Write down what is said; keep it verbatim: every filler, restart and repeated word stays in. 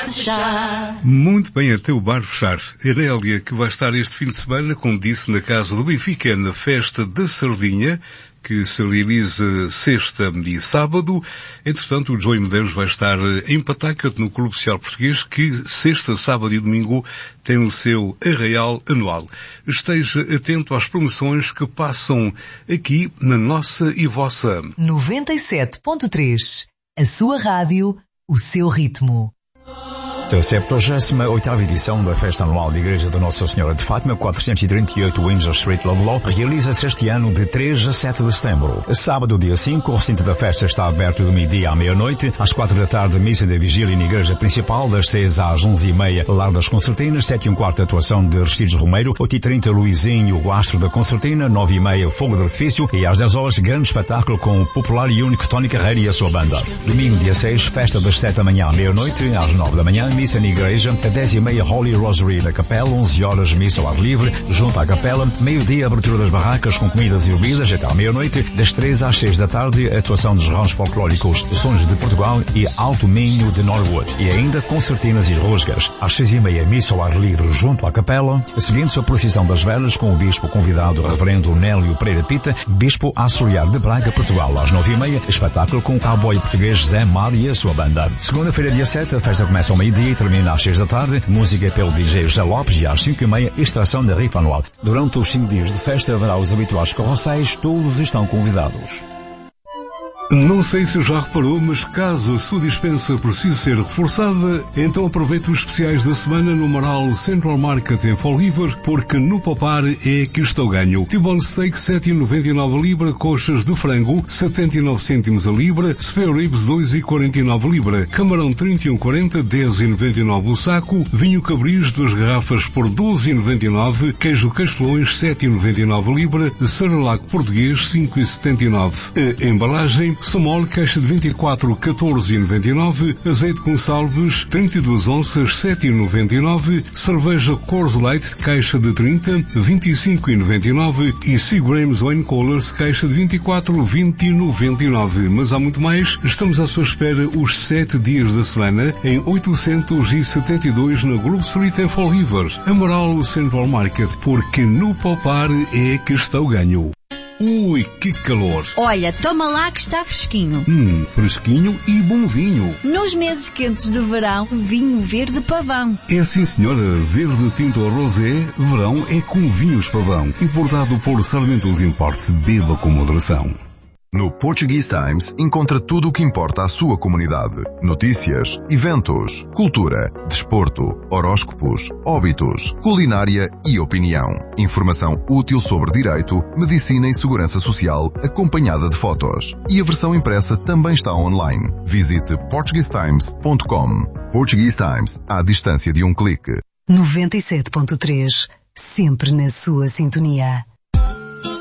bar fechar. Muito bem, até o bar fechar. Aurélia, que vai estar este fim de semana, como disse, na Casa do Benfica, na Festa da Sardinha, que se realiza sexta e sábado. Entretanto, o Joey Medeiros vai estar em Patacate, no Clube Social Português, que sexta, sábado e domingo tem o seu arraial anual. Esteja atento às promoções que passam aqui na nossa e vossa noventa e sete ponto três. A sua rádio, o seu ritmo. A septuagésima oitava edição da Festa Anual da Igreja de Nossa Senhora de Fátima, quatrocentos e trinta e oito Windsor Street, Lovelock, realiza-se este ano de três a sete de setembro. Sábado, dia cinco, o recinto da festa está aberto do meio-dia à meia-noite. Às quatro da tarde, missa da vigília na Igreja Principal, das seis às onze e meia, Lar das Concertinas, sete e um quarto, atuação de Aristides Romeiro, oito e trinta, Luizinho, o astro da Concertina, nove e meia, Fogo de Artifício, e às dez horas, grande espetáculo com o popular e único Tony Carreira e a sua banda. Domingo, dia seis, festa das sete da manhã à meia-noite, às nove da manhã, missa na Igreja, a dez e meia Holy Rosary na Capela, onze horas missa ao ar livre, junto à Capela, meio-dia abertura das barracas com comidas e bebidas até à meia-noite, das três às seis da tarde, atuação dos ramos folclóricos Sons de Portugal e Alto Minho de Norwood, e ainda concertinas e rosgas. Às seis e meia missa ao ar livre junto à Capela, seguindo-se a procissão das velas com o bispo convidado Reverendo Nélio Pereira Pita, bispo auxiliar de Braga, Portugal. Às nove e meia, espetáculo com o cowboy português Zé Mar e a sua banda. Segunda-feira, dia sete, a festa começa ao meio-dia e termina às seis da tarde, música pelo D J José Lopes, e às cinco e meia, extração da rifa anual. Durante os cinco dias de festa haverá os habituais carrosséis, todos estão convidados. Não sei se já reparou, mas caso a sua dispensa precise ser reforçada, então aproveite os especiais da semana no Moral Central Market em Fall River, porque no Popar é que está o ganho. T-bone steak sete e noventa e nove a libra, coxas de frango setenta e nove cêntimos a libra, spare ribs dois e quarenta e nove a libra, camarão trinta e um quarenta, dez e noventa e nove o saco, vinho Cabris duas garrafas por doze e noventa e nove, queijo Castelões sete e noventa e nove a libra, Cerelac português cinco e setenta e nove. A embalagem Samol, caixa de vinte e quatro, catorze e noventa e nove, azeite Gonçalves, trinta e duas onças, sete e noventa e nove, cerveja Coors Light, caixa de trinta, vinte e cinco e noventa e nove, e Seagram's Wine Coolers, caixa de vinte e quatro, vinte e noventa e nove. Mas há muito mais. Estamos à sua espera os sete dias da semana em oitocentos e setenta e dois na Grove Street em Fall River, a Moral Central Market, porque no Popar é que está o ganho. Ui, que calor! Olha, toma lá que está fresquinho. Hum, fresquinho e bom vinho. Nos meses quentes de verão, vinho verde pavão. É sim, senhora. Verde tinto ou rosé, verão é com vinhos pavão. Importado por Sarmentos Imports. Beba com moderação. No Portuguese Times encontra tudo o que importa à sua comunidade. Notícias, eventos, cultura, desporto, horóscopos, óbitos, culinária e opinião. Informação útil sobre direito, medicina e segurança social, acompanhada de fotos. E a versão impressa também está online. Visite portuguese times ponto com. Portuguese Times, à distância de um clique. noventa e sete ponto três. Sempre na sua sintonia.